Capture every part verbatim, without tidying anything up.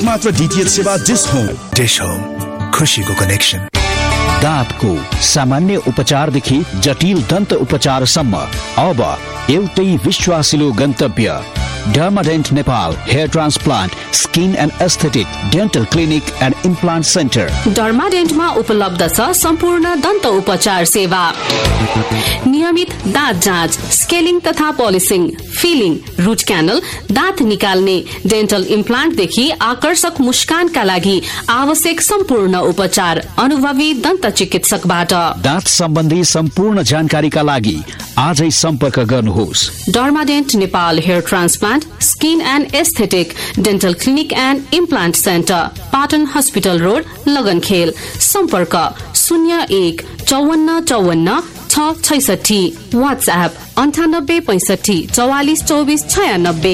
मात्र डीटीएच सेवा dish home. Dish home, खुशीको कनेक्सन। दाँतको सामान्य उपचारदेखि जटिल दन्त उपचारसम्म अब एउटै विश्वासिलो गन्तव्य डर्माडेन्ट Nepal hair transplant skin and aesthetic dental clinic and implant centre. डर्माडेन्टमा उपलब्ध छ सम्पूर्ण दन्त उपचार सेवा, नियमित दाँत जाँच, स्केलिङ तथा पोलिसिङ, फिलिङ, रुट क्यानल, दाँत निकाल्ने, डेन्टल इम्प्लान्टदेखि आकर्षक मुस्कानका लागि आवश्यक सम्पूर्ण उपचार अनुभवी दन्त चिकित्सकबाट। दाँत सम्बन्धी सम्पूर्ण जानकारीका लागि आजै सम्पर्क गर्नुहोस्। डर्माडेन्ट Nepal hair transplant skin and aesthetic dental clinic and implant centre, Patan hospital road, लगनखेल। सम्पर्क शून्य एक चौवन्न चौवन्न छ छैसठी। वाट्सएप अन्ठानब्बे पैंसठी चौवालिस चौबिस छयानब्बे।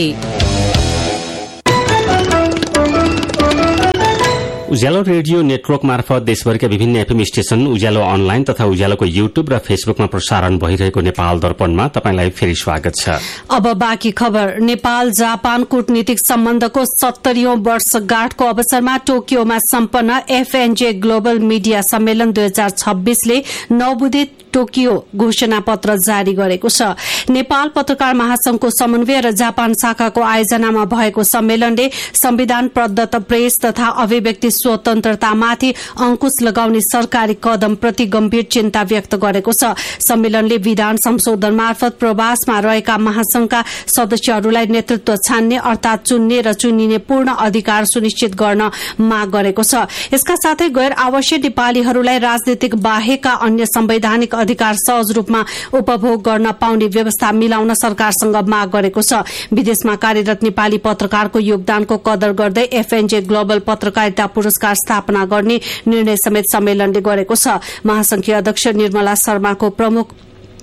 उज्यालो रेडियो नेटवर्क मार्फत देशभरिका विभिन्न एफएम स्टेशन, उज्यालो अनलाइन तथा उज्यालोको युट्युब र फेसबुकमा प्रसारण भइरहेको नेपाल दर्पणमा तपाईंलाई फेरि स्वागत छ। अब बाँकी खबर। नेपाल जापान कूटनीतिक सम्बन्धको सत्तरीौं वर्षगाँठको अवसरमा टोकियोमा सम्पन्न एफएनजे ग्लोबल मीडिया सम्मेलन दुई हजार छब्बीसले नवोदित टोकियो घोषणा पत्र जारी गरेको छ। नेपाल पत्रकार महासंघको समन्वय र जापान शाखाको आयोजनामा भएको सम्मेलनले संविधान प्रदत्त प्रेस तथा अभिव्यक्ति स्वतन्त्रतामाथि अंकुश लगाउने सरकारी कदमप्रति गम्भीर चिन्ता व्यक्त गरेको छ। सम्मेलनले विधान संशोधन मार्फत प्रवासमा रहेका महासंघका सदस्यहरूलाई नेतृत्व छान्ने अर्थात चुन्ने र चुनिने पूर्ण अधिकार सुनिश्चित गर्न माग गरेको छ। यसका साथै गैर आवासीय नेपालीहरूलाई राजनीतिक बाहेकका अन्य संवैधानिक अधिकार सहज रूपमा उपभोग गर्न पाउने व्यवस्था मिलाउन सरकारसँग माग गरेको छ। विदेशमा कार्यरत नेपाली पत्रकारको योगदानको कदर गर्दै एफएनजे ग्लोबल पत्रकारिता पुरस्कार स्थापना गर्ने निर्णय समेत सम्मेलनले गरेको छ। महासंघीय अध्यक्ष निर्मला शर्माको प्रमुख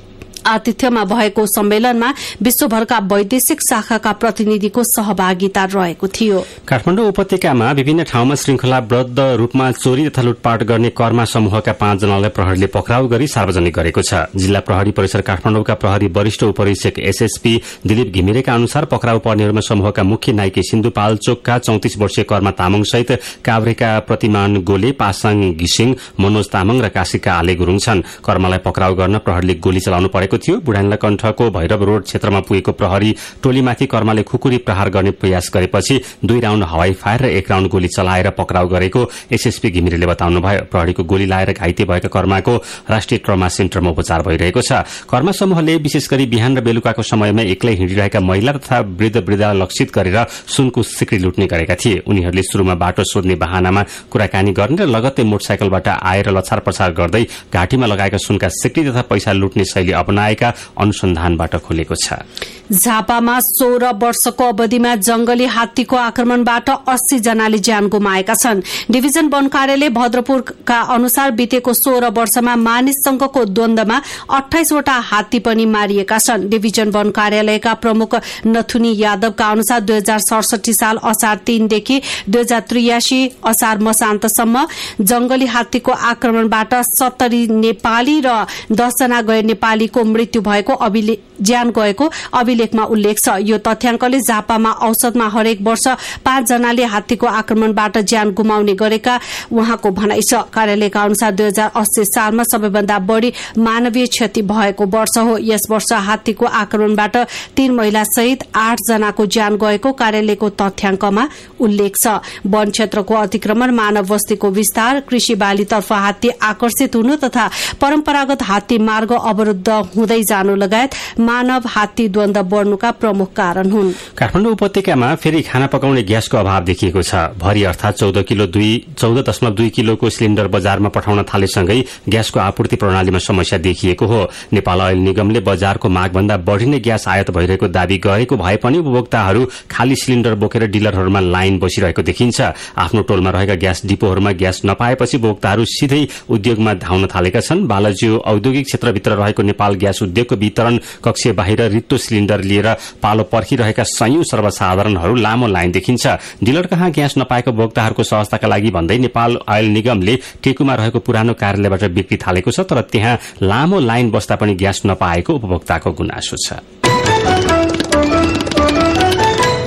आतिथ्यमा भएको सम्मेलनमा विश्वभरका वैदेशिक शाखाका प्रतिनिधिको सहभागिता रहेको थियो। काठमाडौँ उपत्यकामा विभिन्न ठाउँमा श्रृंखलाबद्ध रूपमा चोरी तथा लुटपाट गर्ने कर्मा समूहका पाँचजनालाई प्रहरीले पक्राउ गरी सार्वजनिक गरेको छ। जिल्ला प्रहरी परिसर काठमाडौँका प्रहरी वरिष्ठ उपरीक्षक एसएसपी दिलीप घिमिरेका अनुसार पक्राउ पर्नेहरूमा समूहका मुख्य नायकी सिन्धुपाल्चोकका चौतिस वर्षीय कर्मा तामाङ सहित काभ्रेका प्रतिमान गोले, पासाङ घिसिङ, मनोज तामाङ र काशीका आले गुरूङ छन्। कर्मालाई पक्राउ गर्न प्रहरीले गोली चलाउनु परेको थियो। बुढानला कण्ठको भैरव रोड क्षेत्रमा पुगेको प्रहरी टोलीमाथि कर्माले खुकुरी प्रहार गर्ने प्रयास गरेपछि दुई राउण्ड हवाई फायर र एक राउण्ड गोली चलाएर पक्राउ गरेको एसएसपी घिमिरेले बताउनुभयो। प्रहरीको गोली लाएर घाइते भएका कर्माको राष्ट्रिय ट्रमा सेन्टरमा उपचार भइरहेको छ। कर्मा समूहले विशेष गरी बिहान र बेलुकाको समयमा एक्लै हिँडिरहेका महिला तथा वृद्ध वृद्धा लक्षित गरेर सुनको सिक्री लुट्ने गरेका थिए। उनीहरूले शुरूमा बाटो सोध्ने बहानामा कुराकानी गर्ने र लगत्तै मोटरसाइकलबाट आएर लछार पछार गर्दै घाँटीमा लगाएका सुनका सिक्री तथा पैसा लुट्ने शैली अपनाएका अनुसन्धानबाट खुलेको छ। झापामा सोह्र वर्षको अवधिमा जंगली हात्तीको आक्रमणबाट अस्सी जनाले ज्यान गुमाएका छन्। डिभिजन वन कार्यालय भद्रपुरका अनुसार बितेको सोह्र वर्षमा मानिससँगको द्वन्द्वमा अठाइसवटा हात्ती पनि मारिएका छन्। डिभिजन वन कार्यालयका प्रमुख नथुनी यादवका अनुसार दुई हजार सडसठी साल असार तीनदेखि दुई हजार त्रियासी असार मसान्तसम्म जंगली हात्तीको आक्रमणबाट सत्तरी नेपाली र दसजना गैर नेपालीको मृत्यु भएको ज्यान गएको अभिलेखमा उल्लेख छ। यो तथ्याङ्कले झापामा औसतमा हरेक वर्ष पाँच जनाले हात्तीको आक्रमणबाट ज्यान गुमाउने गरेका उहाँको भनाइ छ। कार्यालयका अनुसार दुई हजार अस्सी सालमा सबैभन्दा बढ़ी मानवीय क्षति भएको वर्ष हो। यस वर्ष हात्तीको आक्रमणबाट तीन महिला सहित आठ जनाको ज्यान गएको कार्यालयको तथ्याङ्कमा उल्लेख छ। वन क्षेत्रको अतिक्रमण, मानव बस्तीको विस्तार, कृषि बालीतर्फ हात्ती आकर्षित हुनु तथा परम्परागत हात्ती मार्ग अवरुद्ध हुँदै जानु लगायत मानव हात्ती द्वन्द्व बढ़नुका प्रमुख कारण हुन्। काठमाडौँ उपत्यकामा फेरि खाना पकाउने ग्यासको अभाव देखिएको छ। भरि अर्थात चौध किलो दुई चौध दशमलव दुई किलोको सिलिण्डर बजारमा पठाउन थालेसँगै ग्यासको आपूर्ति प्रणालीमा समस्या देखिएको हो। नेपाल अयल निगमले बजारको मागभन्दा बढ़ी नै ग्यास आयात भइरहेको दावी गरेको भए पनि उपभोक्ताहरू खाली सिलिण्डर बोकेर डिलरहरूमा लाइन बसिरहेको देखिन्छ। आफ्नो टोलमा रहेका ग्यास डिपोहरूमा ग्यास नपाएपछि उपभोक्ताहरू सिधै उद्योगमा धाउन थालेका छन्। बालजियो औद्योगिक क्षेत्रभित्र रहेको नेपाल ग्यास उद्योगको वितरण कक्ष बाहिर रित्तो सिलिण्डर लिएर पालो पर्खिरहेका सयौं सर्वसाधारणहरू लामो लाइन देखिन्छ। डिलर कहाँ ग्यास नपाएको उपभोक्ताहरूको सहजताका लागि भन्दै नेपाल अयल निगमले टेकुमा रहेको पुरानो कार्यालयबाट बिक्री थालेको छ, तर त्यहाँ लामो लाइन बस्दा पनि ग्यास नपाएको उपभोक्ताको गुनासो छ।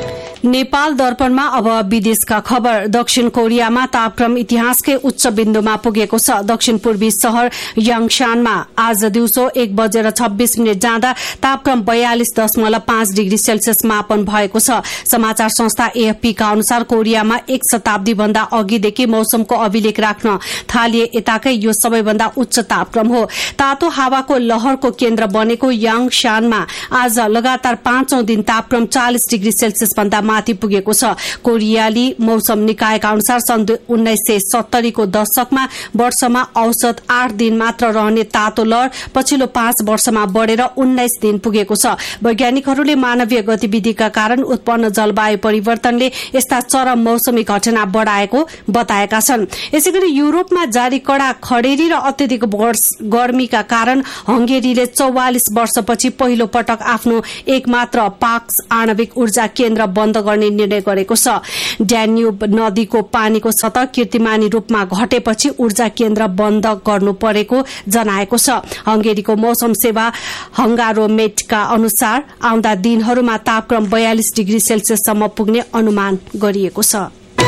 नेपाल दर्पणमा अब विदेशका खबर। दक्षिण कोरियामा तापक्रम इतिहासकै उच्च बिन्दुमा पुगेको छ। दक्षिण पूर्वी शहर याङशानमा आज दिउँसो एक बजेर छब्बीस मिनट जाँदा तापक्रम बयालिस दशमलव पाँच डिग्री सेल्सियस मापन भएको छ। समाचार संस्था एएफपी का अनुसार कोरियामा एक शताब्दी भन्दा अघिदेखि मौसमको अभिलेख राख्न थालिए यताकै यो सबैभन्दा उच्च तापक्रम हो। तातो हावाको लहरको केन्द्र बनेको याङशानमा आज लगातार पाँचौं दिन तापक्रम चालिस डिग्री सेल्सियस भन्दा माथि पुगेको छ। कोरियाली मौसम निकायका अनुसार सन् उन्नाइस सय सत्तरीको दशकमा वर्षमा औसत आठ दिन मात्र रहने तातो लहर पछिल्लो पाँच वर्षमा बढ़ेर उन्नाइस दिन पुगेको छ। वैज्ञानिकहरूले मानवीय गतिविधिका कारण उत्पन्न जलवायु परिवर्तनले यस्ता चरम मौसमी घटना बढ़ाएको बताएका छन्। यसैगरी युरोपमा जारी कड़ा खडेरी र अत्यधिक गर्मीका कारण हंगेरीले चौवालिस वर्षपछि पहिलो पटक आफ्नो एकमात्र पाक्स आणविक ऊर्जा केन्द्र बन्द गर्ने निर्णय गरेको छ। ड्यान्युब नदीको पानीको सतह कीर्तिमानी रूपमा घटेपछि ऊर्जा केन्द्र बन्द गर्नु परेको जनाएको छ। हंगेरीको मौसम सेवा हंगारोमेटका अनुसार आउँदा दिनहरूमा तापक्रम बयालिस डिग्री सेल्सियससम्म पुग्ने अनुमान गरिएको छ।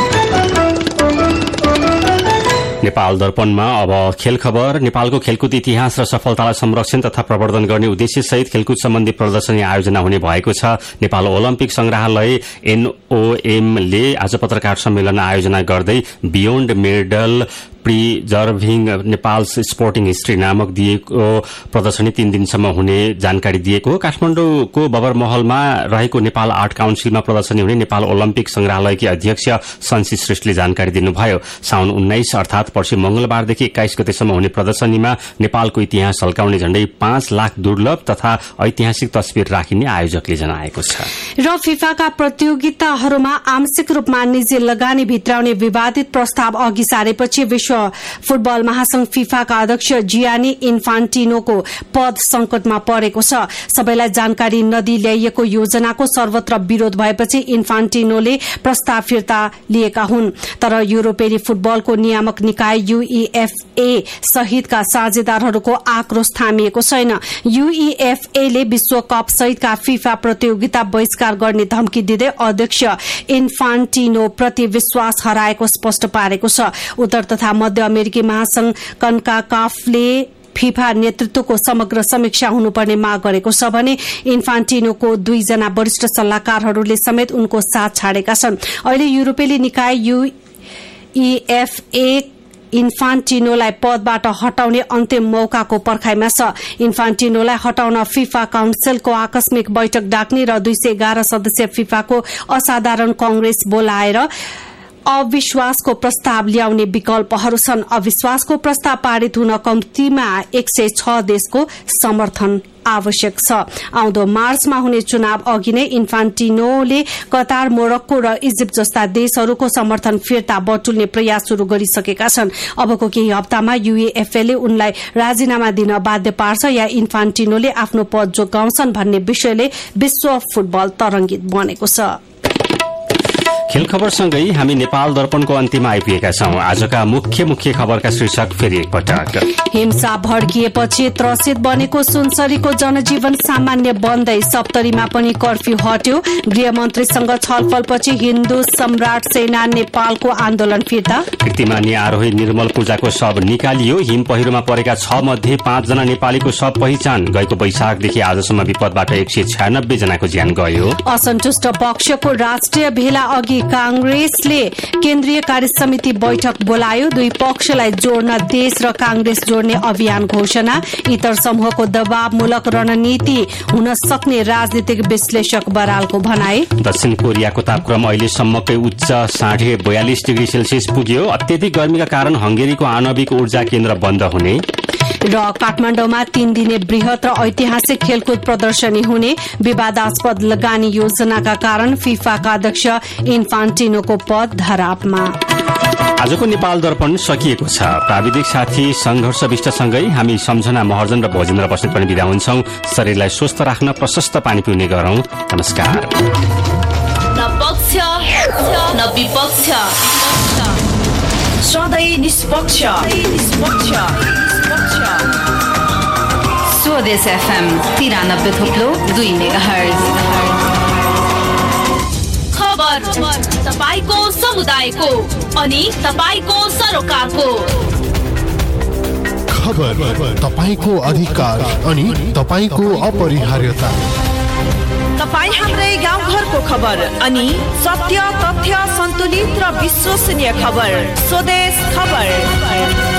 नेपाल दर्पणमा अब खेल खबर। नेपालको खेलकुद इतिहास र सफलतालाई संरक्षण तथा प्रवर्धन गर्ने उद्देश्य सहित खेलकुद सम्बन्धी प्रदर्शनी आयोजना हुने भएको छ। नेपाल ओलम्पिक संग्रहालय एनओएमले आज पत्रकार सम्मेलन आयोजना गर्दै beyond medal preserving Nepal sporting history नामक दिएको प्रदर्शनी तीन दिनसम्म हुने जानकारी दिएको हो। काठमाडौँको बबर महलमा रहेको नेपाल आर्ट काउन्सिलमा प्रदर्शनी हुने नेपाल ओलम्पिक संग्रहालयकी अध्यक्ष शंसी श्रेष्ठले जानकारी दिनुभयो। साउन उन्नाइस अर्थात पर्सि मंगलबारदेखि एक्काइस गतेसम्म हुने प्रदर्शनीमा नेपालको इतिहास झल्काउने झण्डै पाँच लाख दुर्लभ तथा ऐतिहासिक तस्विर राखिने आयोजकले जनाएको छ। र फिफाका प्रतियोगिताहरूमा आंशिक रूपमा निजी लगानी भित्राउने विवादित प्रस्ताव अघि सारेपछि विश्व फुटबल महासंघ फिफाका अध्यक्ष जियानी इन्फान्टिनोको पद संकटमा परेको छ। सबैलाई जानकारी नदिई ल्याइएको योजनाको सर्वत्र विरोध भएपछि इन्फान्टिनोले प्रस्ताव फिर्ता लिएका हुन्। तर युरोपेली फुटबलको नियामक निकाय यूईएफए सहितका साझेदारहरूको आक्रोश थामिएको छैन। यूईएफए ले विश्वकप सहितका फिफा प्रतियोगिता बहिष्कार गर्ने धम्की दिँदै अध्यक्ष इन्फान्टिनो प्रति विश्वास हराएको स्पष्ट पारेको छ। उत्तर तथा मध्य अमेरिकी महासंघ कन्काकाफले फिफा नेतृत्वको समग्र समीक्षा हुनुपर्ने माग गरेको छ भने इन्फान्टिनोको दुईजना वरिष्ठ सल्लाहकारहरूले समेत उनको साथ छाडेका छन्। अहिले युरोपेली निकाय यूईएफए इन्फान्टिनोलाई पदबाट हटाउने अन्तिम मौकाको पर्खाइमा छ। इन्फान्टिनोलाई हटाउन फिफा काउन्सिलको आकस्मिक बैठक डाक्ने र दुई सय एघार सदस्य फिफाको असाधारण कंग्रेस बोलाएर अविश्वासको प्रस्ताव ल्याउने विकल्पहरू छन्। अविश्वासको प्रस्ताव पारित हुन कम्तीमा एक सय छ देशको समर्थन आवश्यक छ। आउँदो मार्चमा हुने चुनाव अघि नै इन्फान्टिनोले कतार, मोरक्को र इजिप्ट जस्ता देशहरूको समर्थन फिर्ता बटुल्ने प्रयास शुरू गरिसकेका छन्। अबको केही हप्तामा यूएफएले उनलाई राजीनामा दिन बाध्य पार्छ या इन्फान्टिनोले आफ्नो पद जोगाउँछन् भन्ने विषयले विश्व फुटबल तरंगित बनेको छ। खेल खबरसँगै हामी नेपाल दर्पणको अन्त्यमा आइपुगेका छौं। आजका मुख्य मुख्य खबरका शीर्षक फेरि एकपटक। हिंसा भड्किएपछि त्रसित बनेको सुनसरीको जनजीवन सामान्य बन्दै सप्तरीमा पनि कर्फ्यू हट्यो। गृहमन्त्रीसँग छलफलपछि हिन्दू सम्राट सेना नेपालको आन्दोलन फिर्ता। कीर्तिमानी आरोही निर्मल पूजाको शव निकालियो। हिम पहिरोमा परेका छ मध्ये पाँचजना नेपालीको शव पहिचान। गएको वैशाखदेखि आजसम्म विपदबाट एक सय छयानब्बे जनाको ज्यान गयो। असन्तुष्ट पक्षको राष्ट्रिय भेला अघि कांग्रेसले केन्द्रीय कार्य समिति बैठक बोलायो। दुई पक्षलाई जोड्न देश र कांग्रेस जोड्ने अभियान घोषणा। इतर समूहको दबावमूलक रणनीति हुन सक्ने राजनीतिक विश्लेषक बरालको भनाई। दक्षिण कोरियाको तापक्रम अहिलेसम्मकै उच्च साढे बयालिस डिग्री सेल्सियस पुग्यो। अत्यधिक गर्मीका कारण हंगेरीको आणविक ऊर्जा केन्द्र बन्द हुने र काठमाडौँमा तीन दिने वृहत र ऐतिहासिक खेलकुद प्रदर्शनी हुने। विवादास्पद लगानी योजनाका कारण फिफाका अध्यक्ष इन्फान्टिनोको पद धरापमा। आजको नेपाल दर्पण सकिएको छ। प्राविधिक साथी संघर्ष विष्टसँगै हामी सम्झना महर्जन र भोजेन्द्र बस्नेत पनि बिदा हुन्छौं। शरीरलाई स्वस्थ राख्न प्रशस्त पानी पिउने गरौं। नमस्कार। न पक्ष न विपक्ष, सधैँ निष्पक्ष। स्वदेश एफएम तिरानब्बे थुप्लो दुई मेगाहर्ज। खबर खबर तपाईको समुदायको अनि तपाईको सरोकारको खबर तपाईको अधिकार अनि तपाईको अपरिहार्यता। तपाई हाम्रै गाउँघरको खबर अनि सत्य तथ्य सन्तुलित र विश्वसनीय खबर स्वदेश खबर।